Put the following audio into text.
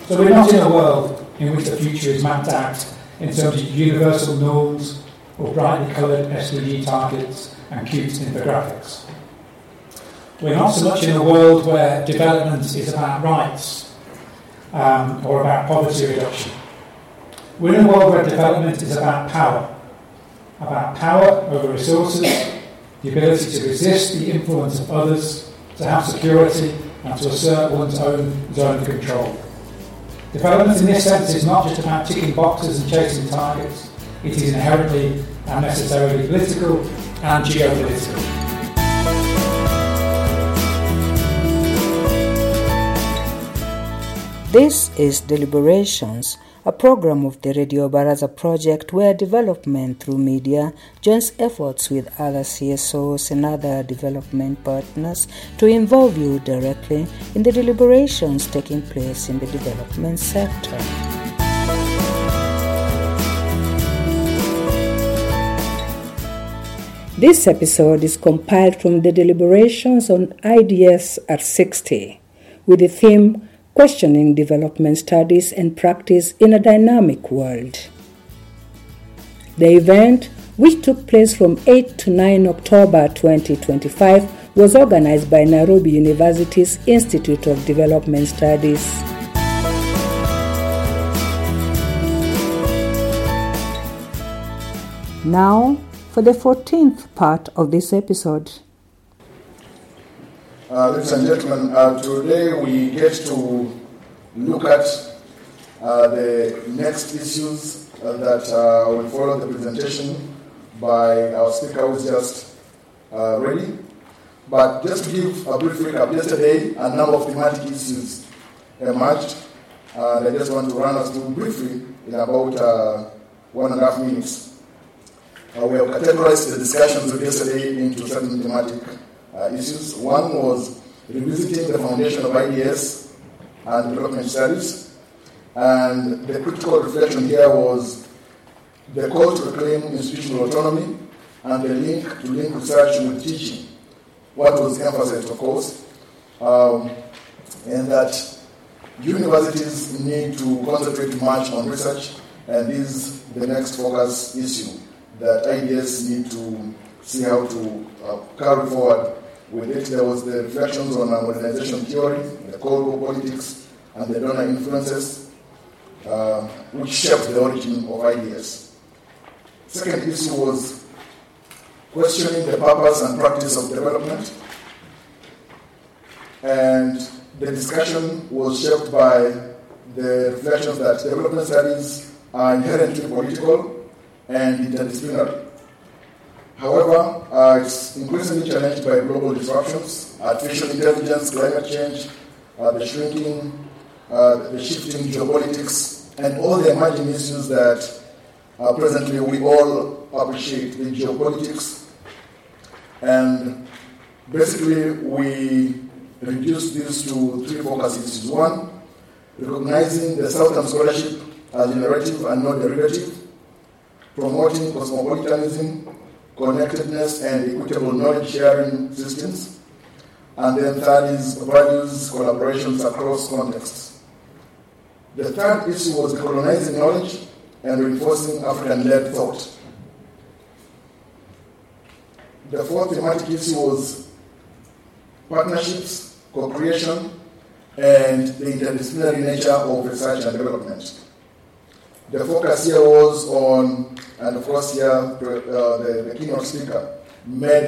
So we're not in a world in which the future is mapped out in terms of universal norms or brightly coloured SDG targets and cute infographics. We're not so much in a world where development is about rights or about poverty reduction. We're in a world where development is about power over resources, the ability to resist the influence of others, to have security, and to assert one's own zone of control. Development in this sense is not just about ticking boxes and chasing targets. It is inherently and necessarily political and geopolitical. This is Deliberations, a program of the Radio Baraza project where development through media joins efforts with other CSOs and other development partners to involve you directly in the deliberations taking place in the development sector. This episode is compiled from the deliberations on IDS at 60 with the theme Questioning Development Studies and Practice in a Dynamic World. The event, which took place from 8 to 9 October 2025, was organized by Nairobi University's Institute of Development Studies. Now, for the 14th part of this episode. Ladies and gentlemen, today we get to look at the next issues that will follow the presentation by our speaker who is just ready. But just to give a brief recap, yesterday a number of thematic issues emerged, and I just want to run us through briefly in about 1.5 minutes. We have categorized the discussions of yesterday into certain thematic issues. One was revisiting the foundation of IDS and development studies, and the critical reflection here was the call to reclaim institutional autonomy and the link to link research with teaching. What was emphasized, of course, and that universities need to concentrate much on research, and this is the next focus issue that IDS need to see how to carry forward. With it, there was the reflections on modernization theory, the Cold War politics, and the donor influences, which shaped the origin of IDS. Second issue was questioning the purpose and practice of development, and the discussion was shaped by the reflections that development studies are inherently political and interdisciplinary. However, it's increasingly challenged by global disruptions, artificial intelligence, climate change, the shifting geopolitics, and all the emerging issues that presently we all appreciate, the geopolitics. And basically, we reduce these to 3 focus issues. One, recognizing the Southern scholarship as generative and not derivative, promoting cosmopolitanism, connectedness and equitable knowledge sharing systems. And then third is values collaborations across contexts. The third issue was decolonizing knowledge and reinforcing African-led thought. The fourth thematic issue was partnerships, co-creation, and the interdisciplinary nature of research and development. The focus here was on, and of course here the keynote speaker made